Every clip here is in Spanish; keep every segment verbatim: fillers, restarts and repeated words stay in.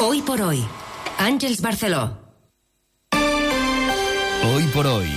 Hoy por hoy, Àngels Barceló. Hoy por hoy,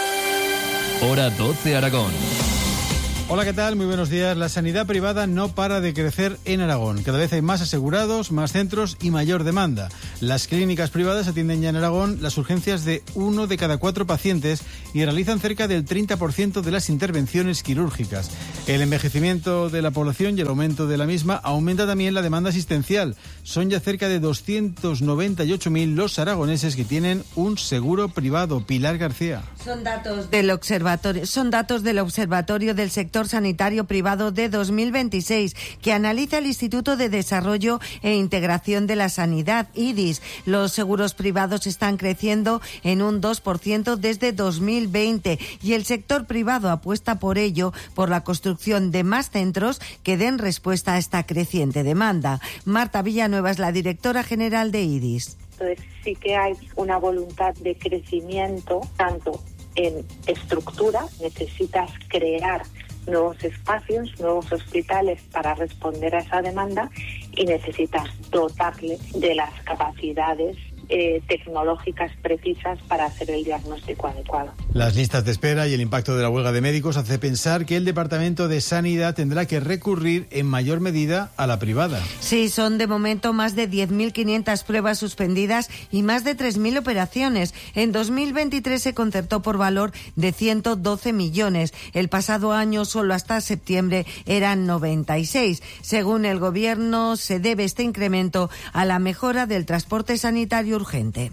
Hora doce Aragón. Hola, ¿qué tal? Muy buenos días. La sanidad privada no para de crecer en Aragón. Cada vez hay más asegurados, más centros y mayor demanda. Las clínicas privadas atienden ya en Aragón las urgencias de uno de cada cuatro pacientes y realizan cerca del treinta por ciento de las intervenciones quirúrgicas. El envejecimiento de la población y el aumento de la misma aumenta también la demanda asistencial. Son ya cerca de doscientos noventa y ocho mil los aragoneses que tienen un seguro privado. Pilar García. Son datos del observatorio, son datos del Observatorio del Sector Sanitario Privado de dos mil veintiséis, que analiza el Instituto de Desarrollo e Integración de la Sanidad, I D I S. Los seguros privados están creciendo en un dos por ciento desde dos mil veinte y el sector privado apuesta por ello, por la construcción de más centros que den respuesta a esta creciente demanda. Marta Villanueva es la directora general de I D I S. Entonces sí que hay una voluntad de crecimiento, tanto en estructura, necesitas crear nuevos espacios, nuevos hospitales para responder a esa demanda, y necesitas dotarle de las capacidades eh, tecnológicas precisas para hacer el diagnóstico adecuado. Las listas de espera y el impacto de la huelga de médicos hace pensar que el Departamento de Sanidad tendrá que recurrir en mayor medida a la privada. Sí, son de momento más de diez mil quinientas pruebas suspendidas y más de tres mil operaciones. En dos mil veintitrés se concertó por valor de ciento doce millones. El pasado año, solo hasta septiembre, eran noventa y seis. Según el Gobierno, se debe este incremento a la mejora del transporte sanitario urgente.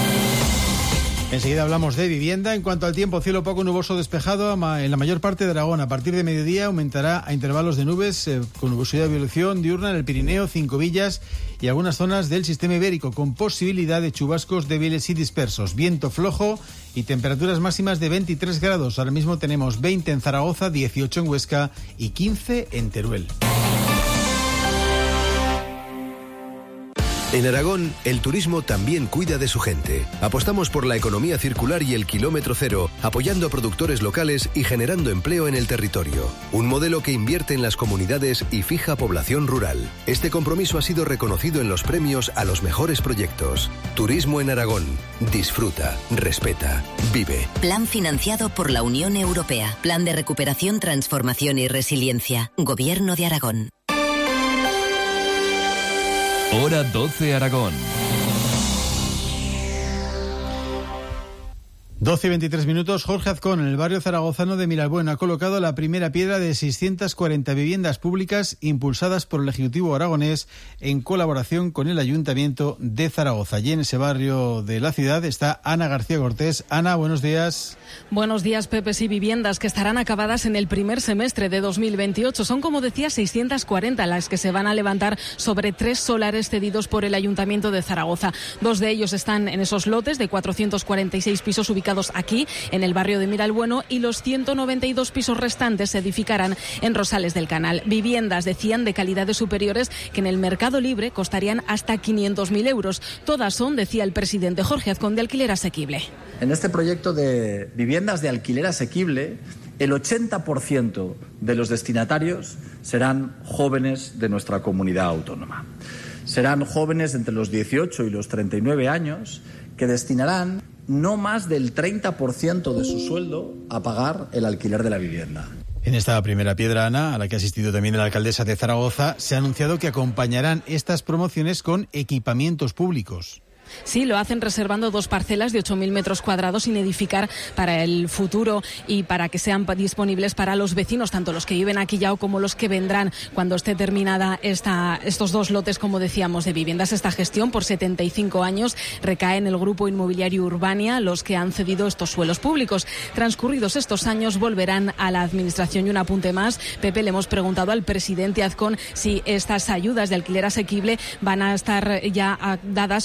Enseguida hablamos de vivienda. En cuanto al tiempo, cielo poco nuboso despejado en la mayor parte de Aragón. A partir de mediodía aumentará a intervalos de nubes eh, con nubosidad de evolución diurna en el Pirineo, Cinco Villas y algunas zonas del sistema ibérico, con posibilidad de chubascos débiles y dispersos. Viento flojo y temperaturas máximas de veintitrés grados. Ahora mismo tenemos veinte en Zaragoza, dieciocho en Huesca y quince en Teruel. En Aragón, el turismo también cuida de su gente. Apostamos por la economía circular y el kilómetro cero, apoyando a productores locales y generando empleo en el territorio. Un modelo que invierte en las comunidades y fija población rural. Este compromiso ha sido reconocido en los premios a los mejores proyectos. Turismo en Aragón. Disfruta, respeta, vive. Plan financiado por la Unión Europea. Plan de recuperación, transformación y resiliencia. Gobierno de Aragón. Hora doce Aragón. doce y veintitrés minutos. Jorge Azcón, en el barrio zaragozano de Miralbueno, ha colocado la primera piedra de seiscientas cuarenta viviendas públicas impulsadas por el Ejecutivo aragonés en colaboración con el Ayuntamiento de Zaragoza. Allí en ese barrio de la ciudad está Ana García Cortés. Ana, buenos días. Buenos días, Pepe. Sí, viviendas que estarán acabadas en el primer semestre de dos mil veintiocho. Son, como decía, seiscientas cuarenta las que se van a levantar sobre tres solares cedidos por el Ayuntamiento de Zaragoza. Dos de ellos están en esos lotes de cuatrocientos cuarenta y seis pisos ubicados aquí, en el barrio de Miralbueno, y los ciento noventa y dos pisos restantes se edificarán en Rosales del Canal. Viviendas, decían, de calidades superiores que en el mercado libre costarían hasta quinientos mil euros. Todas son, decía el presidente Jorge Azcón, de alquiler asequible. En este proyecto de viviendas de alquiler asequible, el ochenta por ciento de los destinatarios serán jóvenes de nuestra comunidad autónoma. Serán jóvenes entre los dieciocho y los treinta y nueve años que destinarán no más del treinta por ciento de su sueldo a pagar el alquiler de la vivienda. En esta primera piedra, Ana, a la que ha asistido también la alcaldesa de Zaragoza, se ha anunciado que acompañarán estas promociones con equipamientos públicos. Sí, lo hacen reservando dos parcelas de ocho mil metros cuadrados sin edificar para el futuro y para que sean disponibles para los vecinos, tanto los que viven aquí ya como los que vendrán cuando esté terminada esta, estos dos lotes, como decíamos, de viviendas. Esta gestión por setenta y cinco años recae en el grupo inmobiliario Urbania, los que han cedido estos suelos públicos. Transcurridos estos años volverán a la administración. Y un apunte más, Pepe, le hemos preguntado al presidente Azcón si estas ayudas de alquiler asequible van a estar ya dadas con esta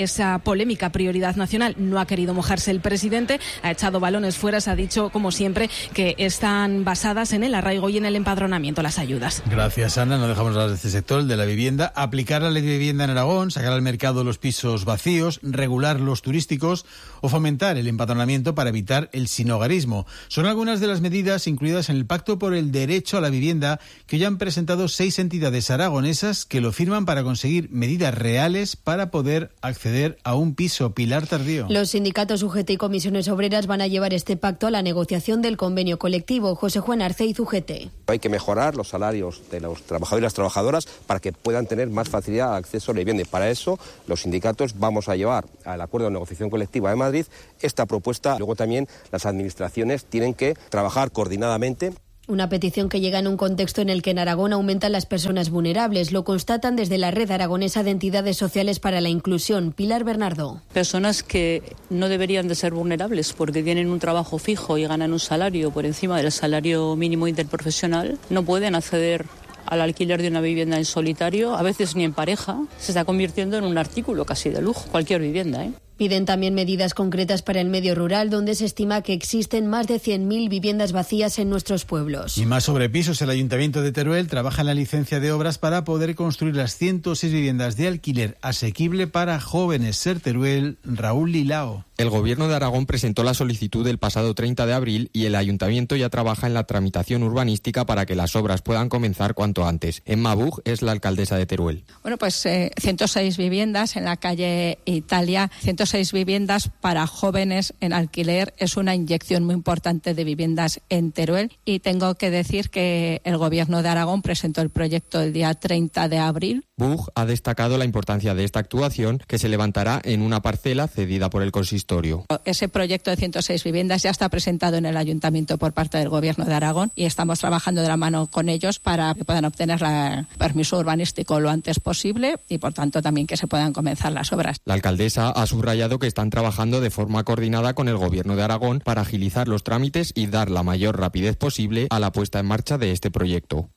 esa polémica prioridad nacional. No ha querido mojarse el presidente, ha echado balones fuera, se ha dicho, como siempre, que están basadas en el arraigo y en el empadronamiento las ayudas. Gracias, Ana. No dejamos hablar de este sector, el de la vivienda. Aplicar la ley de vivienda en Aragón, sacar al mercado los pisos vacíos, regular los turísticos o fomentar el empadronamiento para evitar el sinhogarismo. Son algunas de las medidas incluidas en el Pacto por el Derecho a la Vivienda que hoy han presentado seis entidades aragonesas que lo firman para conseguir medidas reales para poder acceder a un piso. Pilar Tardío. Los sindicatos U G T y comisiones obreras van a llevar este pacto a la negociación del convenio colectivo. José Juan Arceiz, U G T. Hay que mejorar los salarios de los trabajadores y las trabajadoras para que puedan tener más facilidad al acceso a la vivienda. Y para eso los sindicatos vamos a llevar al acuerdo de negociación colectiva de Madrid esta propuesta. Luego también las administraciones tienen que trabajar coordinadamente. Una petición que llega en un contexto en el que en Aragón aumentan las personas vulnerables. Lo constatan desde la Red Aragonesa de Entidades Sociales para la Inclusión. Pilar Bernardo. Personas que no deberían de ser vulnerables porque tienen un trabajo fijo y ganan un salario por encima del salario mínimo interprofesional, no pueden acceder al alquiler de una vivienda en solitario, a veces ni en pareja. Se está convirtiendo en un artículo casi de lujo, cualquier vivienda, ¿eh? Piden también medidas concretas para el medio rural, donde se estima que existen más de cien mil viviendas vacías en nuestros pueblos. Y más sobre pisos, el Ayuntamiento de Teruel trabaja en la licencia de obras para poder construir las ciento seis viviendas de alquiler asequible para jóvenes. Ser Teruel, Raúl Lilao. El Gobierno de Aragón presentó la solicitud el pasado treinta de abril y el Ayuntamiento ya trabaja en la tramitación urbanística para que las obras puedan comenzar cuanto antes. Emma Bug es la alcaldesa de Teruel. Bueno, pues eh, ciento seis viviendas en la calle Italia, ciento seis viviendas para jóvenes en alquiler. Es una inyección muy importante de viviendas en Teruel y tengo que decir que el Gobierno de Aragón presentó el proyecto el día treinta de abril. Bug ha destacado la importancia de esta actuación que se levantará en una parcela cedida por el consistorio. Ese proyecto de ciento seis viviendas ya está presentado en el Ayuntamiento por parte del Gobierno de Aragón y estamos trabajando de la mano con ellos para que puedan obtener el permiso urbanístico lo antes posible y, por tanto, también que se puedan comenzar las obras. La alcaldesa ha subrayado que están trabajando de forma coordinada con el Gobierno de Aragón para agilizar los trámites y dar la mayor rapidez posible a la puesta en marcha de este proyecto.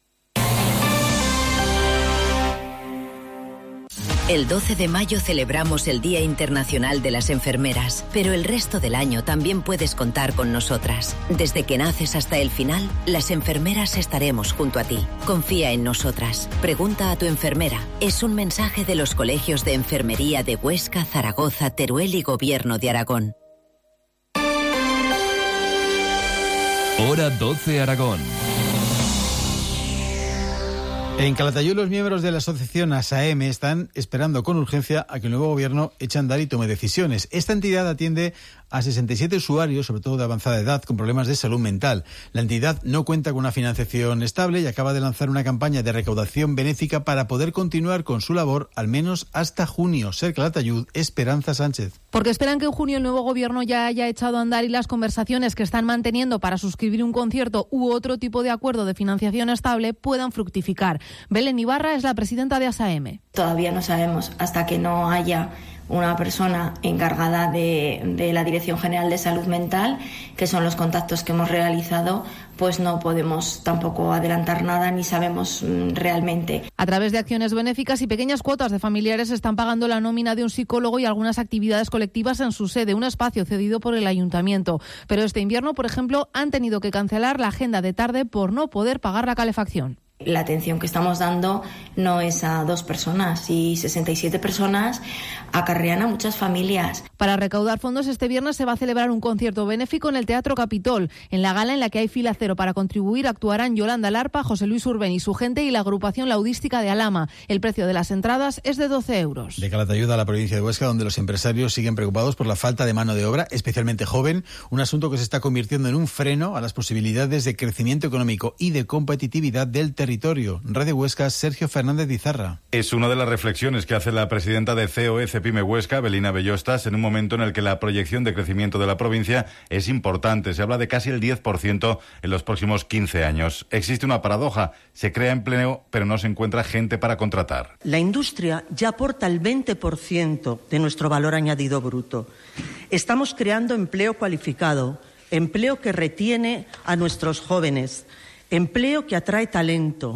El doce de mayo celebramos el Día Internacional de las Enfermeras, pero el resto del año también puedes contar con nosotras. Desde que naces hasta el final, las enfermeras estaremos junto a ti. Confía en nosotras. Pregunta a tu enfermera. Es un mensaje de los colegios de enfermería de Huesca, Zaragoza, Teruel y Gobierno de Aragón. Hora doce Aragón. En Calatayud, los miembros de la asociación ASAEME están esperando con urgencia a que el nuevo gobierno eche a andar y tome decisiones. Esta entidad atiende a sesenta y siete usuarios, sobre todo de avanzada edad, con problemas de salud mental. La entidad no cuenta con una financiación estable y acaba de lanzar una campaña de recaudación benéfica para poder continuar con su labor al menos hasta junio. Ser Calatayud, Esperanza Sánchez. Porque esperan que en junio el nuevo gobierno ya haya echado a andar y las conversaciones que están manteniendo para suscribir un concierto u otro tipo de acuerdo de financiación estable puedan fructificar. Belén Ibarra es la presidenta de ASAEME. Todavía no sabemos, hasta que no haya una persona encargada de, de la Dirección General de Salud Mental, que son los contactos que hemos realizado, pues no podemos tampoco adelantar nada ni sabemos mm, realmente. A través de acciones benéficas y pequeñas cuotas de familiares están pagando la nómina de un psicólogo y algunas actividades colectivas en su sede, un espacio cedido por el ayuntamiento. Pero este invierno, por ejemplo, han tenido que cancelar la agenda de tarde por no poder pagar la calefacción. La atención que estamos dando no es a dos personas y sesenta y siete personas acarrean a muchas familias. Para recaudar fondos, este viernes se va a celebrar un concierto benéfico en el Teatro Capitol. En la gala en la que hay fila cero para contribuir actuarán Yolanda Larpa, José Luis Urbén y su gente y la agrupación laudística de Alama. El precio de las entradas es de doce euros. De Calatayud a la provincia de Huesca, donde los empresarios siguen preocupados por la falta de mano de obra, especialmente joven, un asunto que se está convirtiendo en un freno a las posibilidades de crecimiento económico y de competitividad del territorio. Radio Huesca, Sergio Fernández Izarra. Es una de las reflexiones que hace la presidenta de C O E Cepime Huesca, Belina Bellostas, en un momento en el que la proyección de crecimiento de la provincia es importante. Se habla de casi el diez por ciento en los próximos quince años. Existe una paradoja. Se crea empleo, pero no se encuentra gente para contratar. La industria ya aporta el veinte por ciento de nuestro valor añadido bruto. Estamos creando empleo cualificado, empleo que retiene a nuestros jóvenes, empleo que atrae talento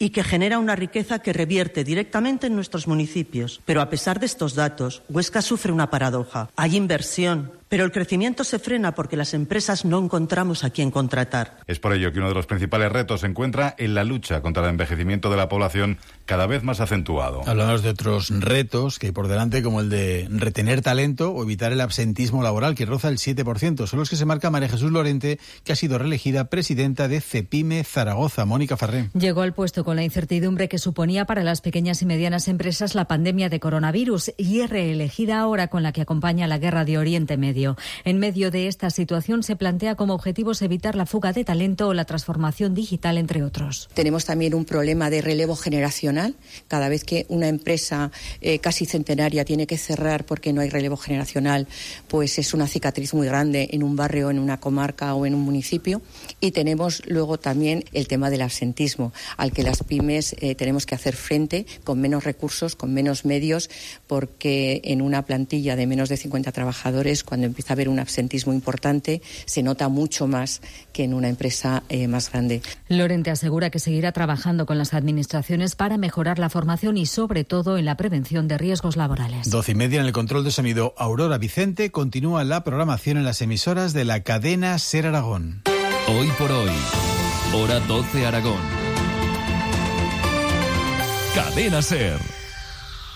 y que genera una riqueza que revierte directamente en nuestros municipios. Pero a pesar de estos datos, Huesca sufre una paradoja. Hay inversión, pero el crecimiento se frena porque las empresas no encontramos a quién contratar. Es por ello que uno de los principales retos se encuentra en la lucha contra el envejecimiento de la población cada vez más acentuado. Hablamos de otros retos que hay por delante, como el de retener talento o evitar el absentismo laboral, que roza el siete por ciento. Son los que se marca María Jesús Lorente, que ha sido reelegida presidenta de CEPIME Zaragoza. Mónica Farré. Llegó al puesto con la incertidumbre que suponía para las pequeñas y medianas empresas la pandemia de coronavirus y es reelegida ahora con la que acompaña la guerra de Oriente Medio. En medio de esta situación se plantea como objetivos evitar la fuga de talento o la transformación digital, entre otros. Tenemos también un problema de relevo generacional. Cada vez que una empresa eh, casi centenaria tiene que cerrar porque no hay relevo generacional, pues es una cicatriz muy grande en un barrio, en una comarca o en un municipio. Y tenemos luego también el tema del absentismo, al que las pymes eh, tenemos que hacer frente con menos recursos, con menos medios, porque en una plantilla de menos de cincuenta trabajadores, cuando empieza a haber un absentismo importante, se nota mucho más que en una empresa eh, más grande. Lorente asegura que seguirá trabajando con las administraciones para mejorar la formación y, sobre todo, en la prevención de riesgos laborales. Doce y media en el control de sonido. Aurora Vicente. Continúa la programación en las emisoras de la cadena SER Aragón. Hoy por hoy, hora doce Aragón. Cadena SER.